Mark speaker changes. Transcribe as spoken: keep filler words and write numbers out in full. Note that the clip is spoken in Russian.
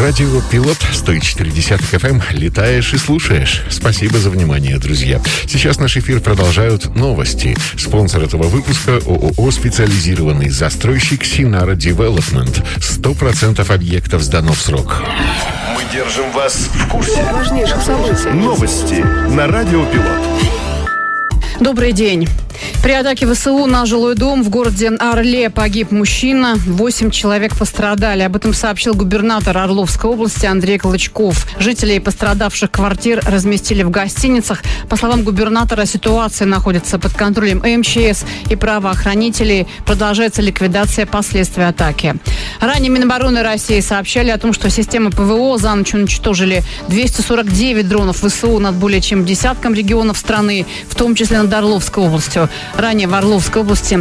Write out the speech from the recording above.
Speaker 1: Радио Пилот сто четыре эф эм. Летаешь и слушаешь. Спасибо за внимание, друзья. Сейчас наш эфир продолжают новости. Спонсор этого выпуска — ООО «Специализированный застройщик Синара Девелопмент». Сто процентов объектов сдано в срок.
Speaker 2: Мы держим вас в курсе
Speaker 3: важнейших событий.
Speaker 2: Новости на Радио Пилот.
Speaker 3: Добрый день. При атаке ВСУ на жилой дом в городе Орле погиб мужчина. Восемь человек пострадали. Об этом сообщил губернатор Орловской области Андрей Клычков. Жителей пострадавших квартир разместили в гостиницах. По словам губернатора, ситуация находится под контролем эм че эс и правоохранителей. Продолжается ликвидация последствий атаки. Ранее Минобороны России сообщали о том, что системы ПВО за ночь уничтожили двести сорок девять дронов ВСУ над более чем десятком регионов страны, в том числе над Орловской областью. Ранее в Орловской области